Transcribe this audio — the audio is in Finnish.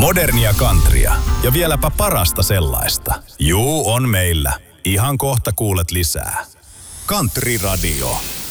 Modernia countrya ja vieläpä parasta sellaista. Juu, on meillä. Ihan kohta kuulet lisää. Country Radio.